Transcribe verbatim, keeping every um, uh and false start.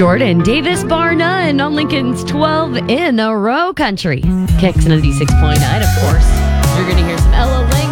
Jordan Davis, bar none, on Lincoln's twelve in a row country. Kicks ninety-six point nine, of course. You're going to hear some Ella Lang